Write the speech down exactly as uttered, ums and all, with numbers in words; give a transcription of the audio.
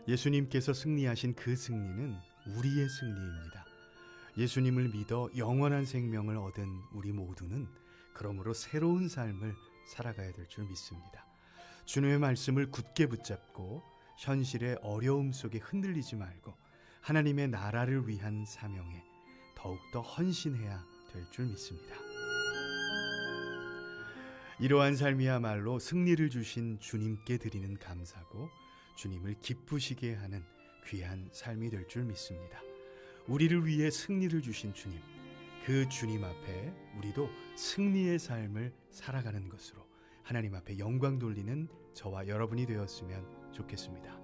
예수님께서 승리하신 그 승리는 우리의 승리입니다. 예수님을 믿어 영원한 생명을 얻은 우리 모두는 그러므로 새로운 삶을 살아가야 될 줄 믿습니다. 주님의 말씀을 굳게 붙잡고 현실의 어려움 속에 흔들리지 말고 하나님의 나라를 위한 사명에 더욱더 헌신해야 될 줄 믿습니다. 이러한 삶이야말로 승리를 주신 주님께 드리는 감사고 주님을 기쁘시게 하는 귀한 삶이 될 줄 믿습니다. 우리를 위해 승리를 주신 주님, 그 주님 앞에 우리도 승리의 삶을 살아가는 것으로 하나님 앞에 영광 돌리는 저와 여러분이 되었으면 좋겠습니다.